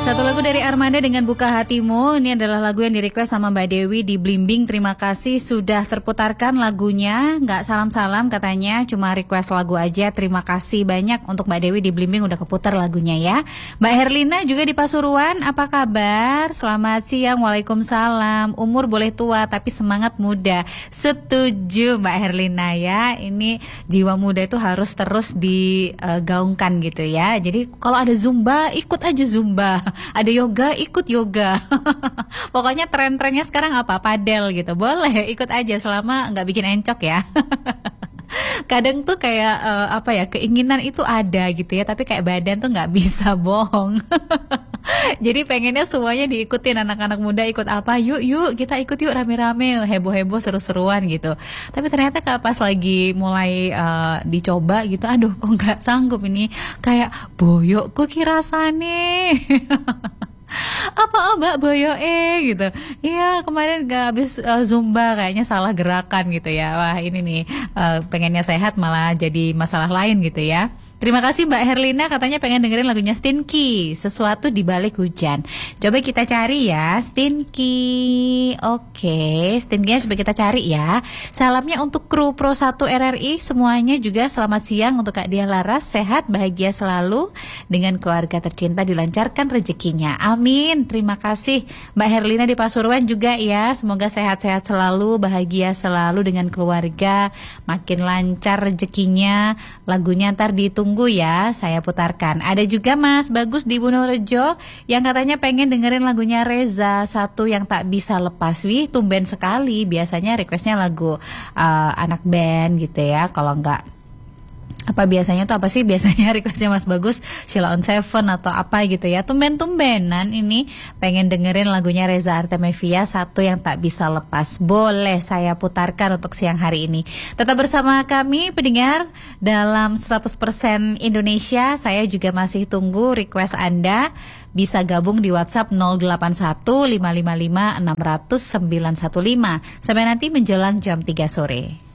Satu lagu dari Armada dengan Buka Hatimu. Ini adalah lagu yang di-request sama Mbak Dewi di Blimbing. Terima kasih sudah terputarkan lagunya. Nggak salam-salam katanya, cuma request lagu aja. Terima kasih banyak untuk Mbak Dewi di Blimbing udah keputar lagunya ya. Mbak Herlina juga di Pasuruan, apa kabar? Selamat siang, waalaikumsalam. Umur boleh tua tapi semangat muda. Setuju Mbak Herlina ya. Ini jiwa muda itu harus terus digaungkan gitu ya. Jadi kalau ada Zumba, ikut aja Zumba. Ada yoga, ikut yoga. Pokoknya tren-trennya sekarang apa? Padel gitu. Boleh ikut aja selama nggak bikin encok ya. Kadang tuh kayak keinginan itu ada gitu ya, tapi kayak badan tuh nggak bisa bohong. Jadi pengennya semuanya diikutin, anak-anak muda ikut apa, yuk kita ikut yuk rame-rame, heboh-heboh seru-seruan gitu. Tapi ternyata pas lagi mulai dicoba gitu, aduh kok nggak sanggup ini, kayak boyok kok kirasane. Apa mbak boyo gitu. Iya kemarin gak habis Zumba kayaknya salah gerakan gitu ya. Wah ini nih pengennya sehat malah jadi masalah lain gitu ya. Terima kasih Mbak Herlina, katanya pengen dengerin lagunya Stinky, Sesuatu di Balik Hujan. Coba kita cari ya, Stinky. Oke, Stinky coba kita cari ya. Salamnya untuk kru Pro 1 RRI semuanya juga, selamat siang untuk Kak Dia Laras, sehat, bahagia selalu dengan keluarga tercinta, dilancarkan rezekinya. Amin. Terima kasih Mbak Herlina di Pasuruan juga ya. Semoga sehat-sehat selalu, bahagia selalu dengan keluarga, makin lancar rezekinya. Lagunya ntar ditunggu ya, saya putarkan. Ada juga Mas Bagus di Bunorejo yang katanya pengen dengerin lagunya Reza, Satu Yang Tak Bisa Lepas. Wih, tumben sekali. Biasanya requestnya lagu anak band gitu ya. Kalau enggak biasanya tuh apa sih? Biasanya requestnya Mas Bagus Sheila on Seven atau apa gitu ya. Tumben-tumbenan ini pengen dengerin lagunya Reza Artamevia, Satu Yang Tak Bisa Lepas. Boleh saya putarkan untuk siang hari ini. Tetap bersama kami pendengar dalam 100% Indonesia. Saya juga masih tunggu request Anda. Bisa gabung di WhatsApp 081 555 600 915 sampai nanti menjelang jam 3 sore.